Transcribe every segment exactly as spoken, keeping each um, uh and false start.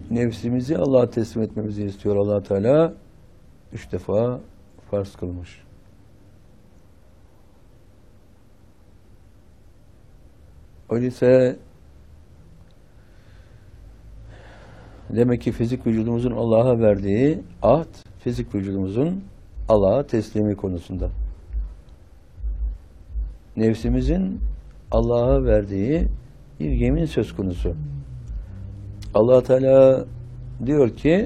nefsimizi Allah'a teslim etmemizi istiyor Allah Teala. Üç defa farz kılmış. Öyleyse demek ki fizik vücudumuzun Allah'a verdiği ahd, fizik vücudumuzun Allah'a teslimi konusunda. Nefsimizin Allah'a verdiği bir yemin söz konusu. Allah Teala diyor ki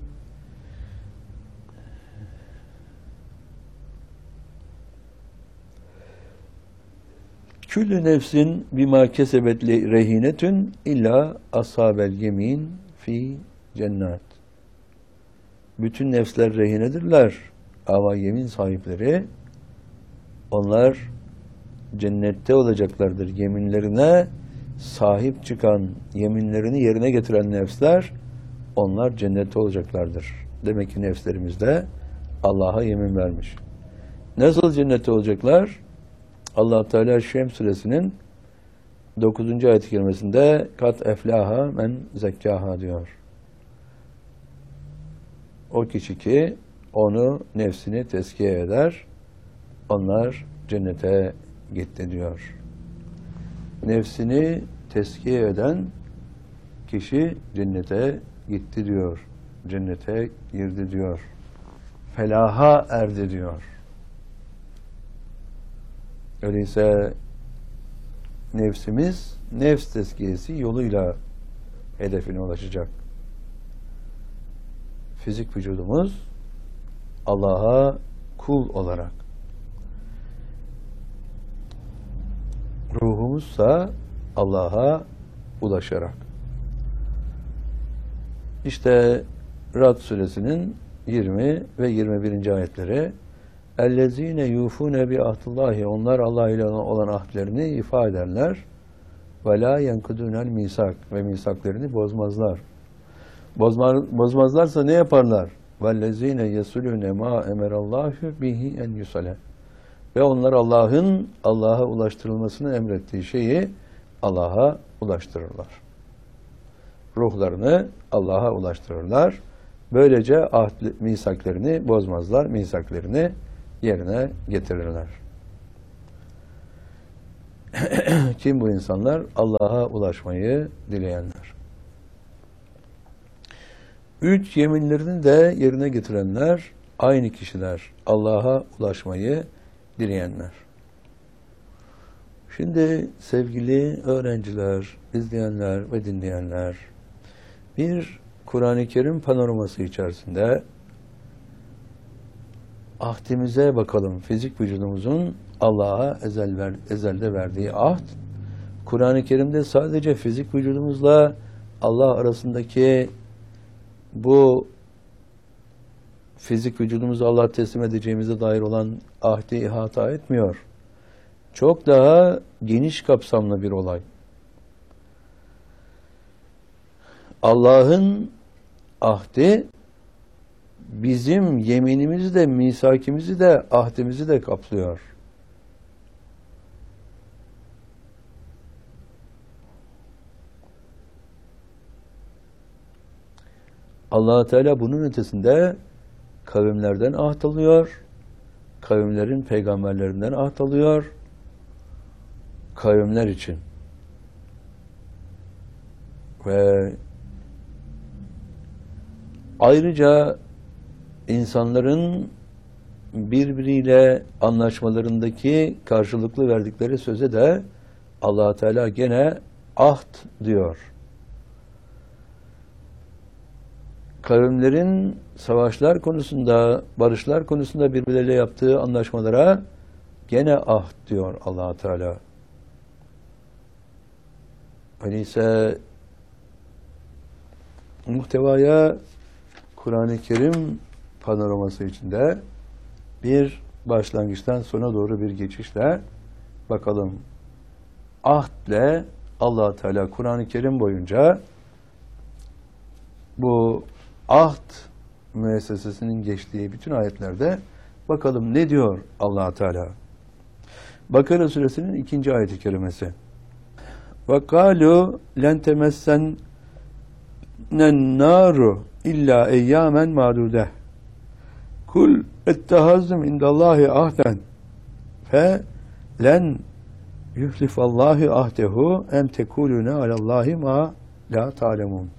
Küllü nefsin bima kesebet rehinetün illa ashabel yemin fi cennet. Bütün nefsler rehinedirler ama yemin sahipleri onlar cennette olacaklardır. Yeminlerine sahip çıkan, yeminlerini yerine getiren nefsler onlar cennette olacaklardır. Demek ki nefslerimizde Allah'a yemin vermiş. Nasıl cennette olacaklar? Allah Teala Şems suresinin dokuzuncu ayet-i kerimesinde kat eflaha men zekkaha diyor. O kişi ki onu, nefsini tezkiye eder, onlar cennete gitti diyor. Nefsini tezkiye eden kişi cennete gitti diyor. Cennete girdi diyor. Felaha erdi diyor. Öyleyse nefsimiz nefs tezkiyesi yoluyla hedefine ulaşacak. Fizik vücudumuz Allah'a kul olarak, ruhumuzsa Allah'a ulaşarak. İşte Ra'd suresinin yirmi ve yirmi birinci ayetleri اَلَّذ۪ينَ يُوفُونَ بِعَهْدِ onlar Allah ile olan ahdlerini ifa ederler. وَلَا يَنْكُدُونَ الْمِيثَاقِ ve misaklarını bozmazlar. Bozma, bozmazlarsa ne yaparlar? وَالَّذ۪ينَ يَسُلُونَ مَا اَمَرَ اللّٰهُ بِهِ اَنْ يُسَلَ ve onlar Allah'ın Allah'a ulaştırılmasını emrettiği şeyi Allah'a ulaştırırlar. Ruhlarını Allah'a ulaştırırlar. Böylece ahd, misaklarını bozmazlar, misaklarını yerine getirirler. Kim bu insanlar? Allah'a ulaşmayı dileyenler. Üç yeminlerini de yerine getirenler aynı kişiler. Allah'a ulaşmayı dileyenler. Şimdi sevgili öğrenciler, izleyenler ve dinleyenler, bir Kur'an-ı Kerim panoraması içerisinde ahdimize bakalım. Fizik vücudumuzun Allah'a ezel ver, ezelde verdiği ahd, Kur'an-ı Kerim'de sadece fizik vücudumuzla Allah arasındaki bu fizik vücudumuzu Allah'a teslim edeceğimize dair olan ahdi ihata etmiyor. Çok daha geniş kapsamlı bir olay. Allah'ın ahdi bizim yeminimizi de, misakimizi de, ahdimizi de kaplıyor. Allah Teala bunun ötesinde kavimlerden ahd alıyor, kavimlerin peygamberlerinden ahd alıyor, kavimler için. Ve ayrıca insanların birbiriyle anlaşmalarındaki karşılıklı verdikleri söze de Allah Teala gene ahd diyor. Kavimlerin savaşlar konusunda, barışlar konusunda birbirleriyle yaptığı anlaşmalara gene ahd diyor Allah Teala. Öyleyse muhtevaya Kur'an-ı Kerim panoraması içinde bir başlangıçtan sona doğru bir geçişle bakalım. Ahdle Allah Teala Kur'an-ı Kerim boyunca bu ahd müessesesinin geçtiği bütün ayetlerde bakalım ne diyor Allah Teala. Bakara suresinin ikinci ayet-i kerimesi. Ve kâlu len temessen naru illa eyyamen madude. Kul ettehazdım indallahi ahden fe len yuhlifallahu ahdehu em tekulune alallahi ma la ta'lemun.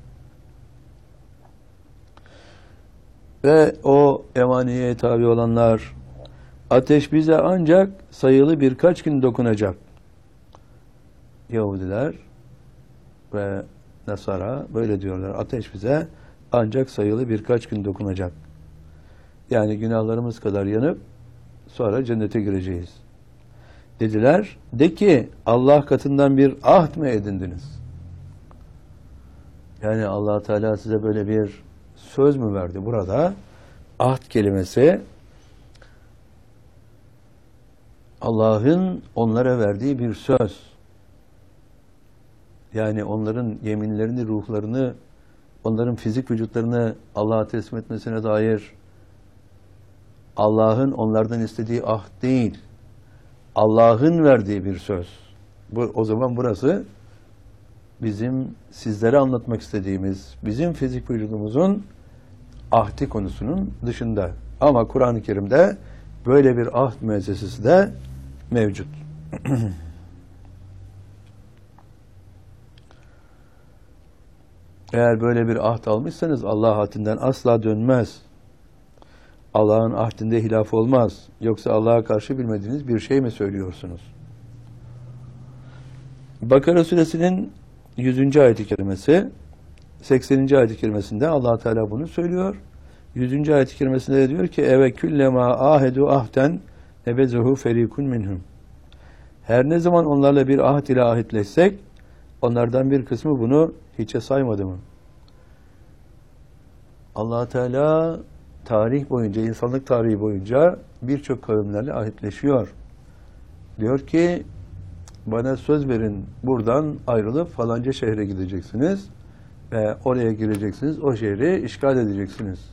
Ve o emaniyeye tabi olanlar, ateş bize ancak sayılı birkaç gün dokunacak. Yahudiler ve Nasara böyle diyorlar. Ateş bize ancak sayılı birkaç gün dokunacak. Yani günahlarımız kadar yanıp sonra cennete gireceğiz. Dediler. De ki Allah katından bir ahd mı edindiniz? Yani Allah Teala size böyle bir söz mü verdi? Burada ahd kelimesi Allah'ın onlara verdiği bir söz. Yani onların yeminlerini, ruhlarını, onların fizik vücutlarını Allah'a teslim etmesine dair Allah'ın onlardan istediği ahd değil, Allah'ın verdiği bir söz. Bu, o zaman burası bizim sizlere anlatmak istediğimiz, bizim fizik vücudumuzun ahdi konusunun dışında. Ama Kur'an-ı Kerim'de böyle bir ahd müessesesi de mevcut. Eğer böyle bir ahd almışsanız Allah ahdinden asla dönmez. Allah'ın ahdinde hilaf olmaz. Yoksa Allah'a karşı bilmediğiniz bir şey mi söylüyorsunuz? Bakara suresinin yüzüncü ayet-i kerimesi, sekseninci ayet-i kerimesinde Allah Teala bunu söylüyor. yüzüncü ayet-i kerimesinde de diyor ki eve küllema ahedu ahden nebezuhu ferikun minhum. Her ne zaman onlarla bir ahd ile ahitleşsek onlardan bir kısmı bunu hiçe saymadı mı? Allah Teala tarih boyunca, insanlık tarihi boyunca birçok kavimlerle ahitleşiyor. Diyor ki bana söz verin, buradan ayrılıp falanca şehre gideceksiniz ve oraya gireceksiniz, o şehri işgal edeceksiniz.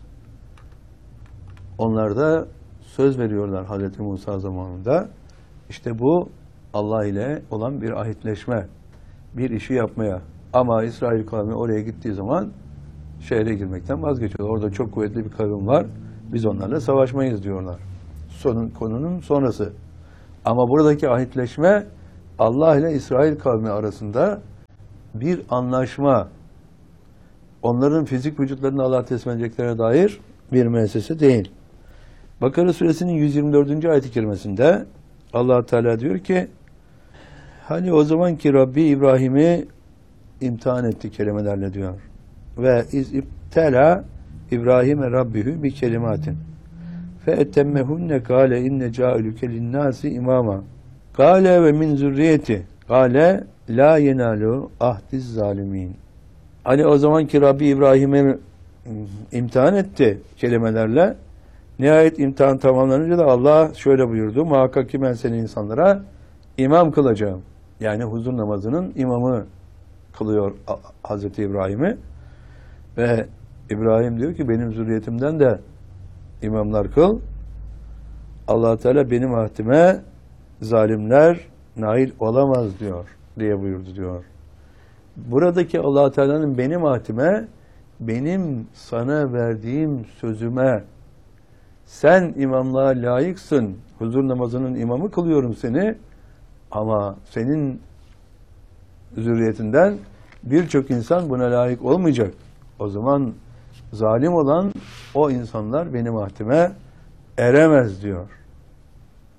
Onlar da söz veriyorlar Hazreti Musa zamanında. İşte bu Allah ile olan bir ahitleşme, bir işi yapmaya. Ama İsrail kavmi oraya gittiği zaman şehre girmekten vazgeçiyor. Orada çok kuvvetli bir kavim var. Biz onlarla savaşmayız diyorlar. Sonun, konunun sonrası. Ama buradaki ahitleşme Allah ile İsrail kavmi arasında bir anlaşma. Onların fizik vücutlarını Allah'a teslim edeceklerine dair bir müessese değil. Bakara suresinin yüz yirmi dördüncü ayet-i kerimesinde Allah Teala diyor ki hani o zaman ki Rabbi İbrahim'i imtihan etti kelimelerle diyor. Ve iz ibtela İbrahim'e Rabbihü bi kelimatin fe etemmehunne kâle inne câilüke linnâsi imâma kâle ve min zürriyeti kâle la yenalu ahdiz zalimin. Hani o zaman ki Rabbi İbrahim'i imtihan etti kelimelerle. Nihayet imtihan tamamlanınca da Allah şöyle buyurdu. Muhakkak ki ben seni insanlara imam kılacağım. Yani huzur namazının imamı kılıyor Hazreti İbrahim'i. Ve İbrahim diyor ki benim zürriyetimden de imamlar kıl. Allah Teala benim ahdime zalimler nail olamaz diyor diye buyurdu diyor. Buradaki Allah Teala'nın benim ahdime, benim sana verdiğim sözüme sen imamlığa layıksın. Huzur namazının imamı kılıyorum seni. Ama senin zürriyetinden birçok insan buna layık olmayacak. O zaman zalim olan o insanlar benim ahdime eremez diyor.